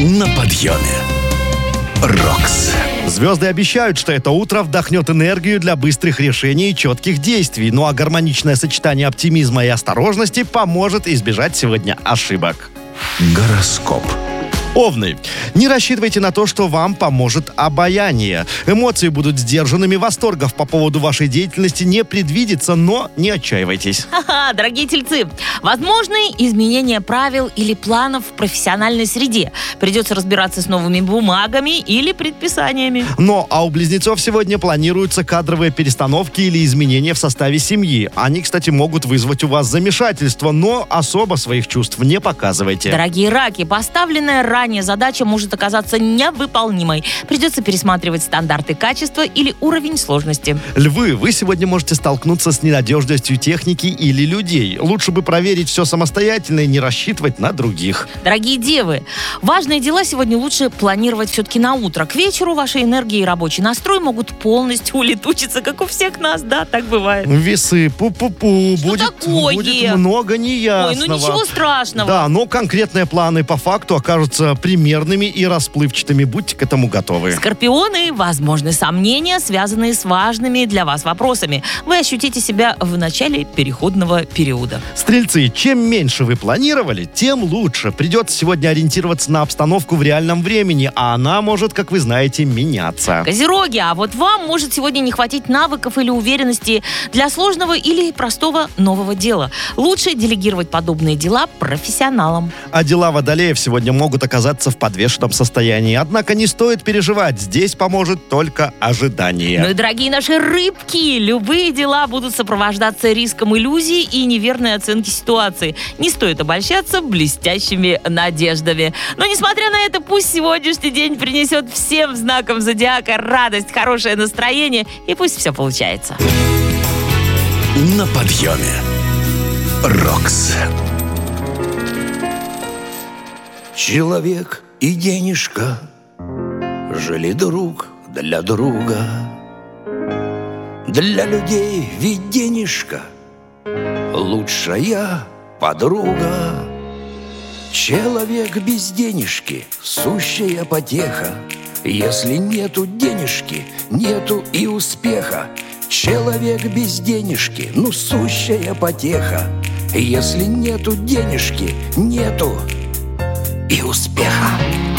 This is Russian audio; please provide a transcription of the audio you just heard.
На подъеме. Рокс. Звезды обещают, что это утро вдохнет энергию для быстрых решений и четких действий. Ну а гармоничное сочетание оптимизма и осторожности поможет избежать сегодня ошибок. Гороскоп. Овны. Не рассчитывайте на то, что вам поможет обаяние. Эмоции будут сдержанными, восторгов по поводу вашей деятельности не предвидится, но не отчаивайтесь. Ха-ха, дорогие тельцы, возможны изменения правил или планов в профессиональной среде. Придется разбираться с новыми бумагами или предписаниями. Но а у близнецов сегодня планируются кадровые перестановки или изменения в составе семьи. Они, кстати, могут вызвать у вас замешательство, но особо своих чувств не показывайте. Дорогие раки, поставленная ранее задача может оказаться невыполнимой. Придется пересматривать стандарты качества или уровень сложности. Львы, вы сегодня можете столкнуться с ненадежностью техники или людей. Лучше бы проверить все самостоятельно и не рассчитывать на других. Дорогие девы, важные дела сегодня лучше планировать все-таки на утро. К вечеру ваши энергии и рабочий настрой могут полностью улетучиться, как у всех нас, да, так бывает. Весы, пу-пу-пу, будет много неясного. Ой, ну ничего страшного. Да, но конкретные планы по факту окажутся примерными и расплывчатыми. Будьте к этому готовы. Скорпионы, возможны сомнения, связанные с важными для вас вопросами. Вы ощутите себя в начале переходного периода. Стрельцы, чем меньше вы планировали, тем лучше. Придется сегодня ориентироваться на обстановку в реальном времени, а она может, как вы знаете, меняться. Козероги, а вот вам может сегодня не хватить навыков или уверенности для сложного или простого нового дела. Лучше делегировать подобные дела профессионалам. А дела водолеев сегодня могут оказаться в подвешенном состоянии. Однако не стоит переживать, здесь поможет только ожидание. Ну и, дорогие наши рыбки, любые дела будут сопровождаться риском иллюзий и неверной оценки ситуации. Не стоит обольщаться блестящими надеждами. Но, несмотря на это, пусть сегодняшний день принесет всем знакам зодиака радость, хорошее настроение, и пусть все получается. На подъеме. Рокс. Человек и денежка жили друг для друга. Для людей ведь денежка лучшая подруга. Человек без денежки — сущая потеха. Если нету денежки, нету и успеха. Человек без денежки, ну сущая потеха. Если нету денежки, нету и успеха.